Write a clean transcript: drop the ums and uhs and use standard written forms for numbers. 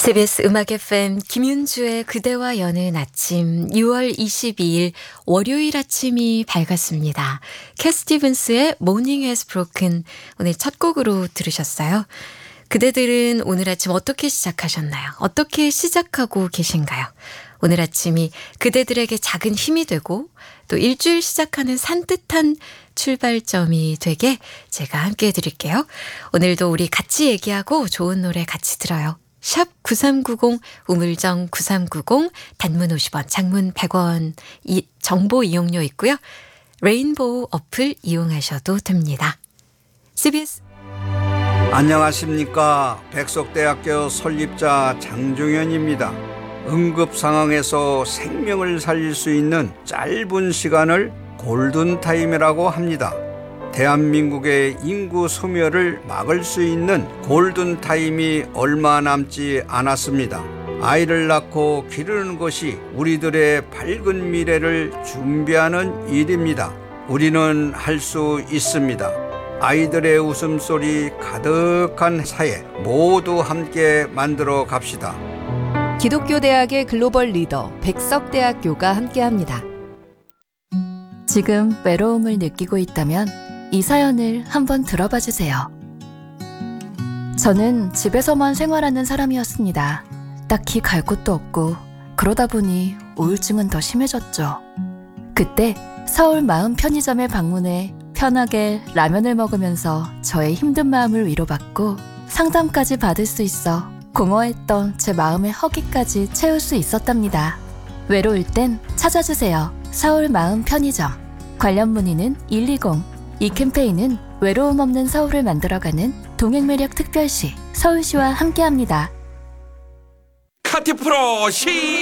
CBS 음악 FM 김윤주의 그대와 여는 아침 6월 22일 월요일 아침이 밝았습니다. 캣 스티븐스의 Morning Has Broken 오늘 첫 곡으로 들으셨어요. 그대들은 오늘 아침 어떻게 시작하셨나요? 어떻게 시작하고 계신가요? 오늘 아침이 그대들에게 작은 힘이 되고 또 일주일 시작하는 산뜻한 출발점이 되게 제가 함께 해드릴게요. 오늘도 우리 같이 얘기하고 좋은 노래 같이 들어요. 샵 9390 우물정 9390 단문 50원 장문 100원 정보 이용료 있고요. 레인보우 어플 이용하셔도 됩니다. CBS 안녕하십니까. 백석대학교 설립자 장종현입니다. 응급 상황에서 생명을 살릴 수 있는 짧은 시간을 골든타임이라고 합니다. 대한민국의 인구 소멸을 막을 수 있는 골든타임이 얼마 남지 않았습니다. 아이를 낳고 기르는 것이 우리들의 밝은 미래를 준비하는 일입니다. 우리는 할 수 있습니다. 아이들의 웃음소리 가득한 사회 모두 함께 만들어 갑시다. 기독교 대학의 글로벌 리더 백석대학교가 함께합니다. 지금 외로움을 느끼고 있다면 이 사연을 한번 들어봐 주세요. 저는 집에서만 생활하는 사람이었습니다. 딱히 갈 곳도 없고 그러다 보니 우울증은 더 심해졌죠. 그때 서울 마음 편의점에 방문해 편하게 라면을 먹으면서 저의 힘든 마음을 위로받고 상담까지 받을 수 있어 공허했던 제 마음의 허기까지 채울 수 있었답니다. 외로울 땐 찾아주세요. 서울 마음 편의점. 관련 문의는 120. 이 캠페인은 외로움 없는 서울을 만들어가는 동행매력 특별시 서울시와 함께합니다. 카티프로 시작!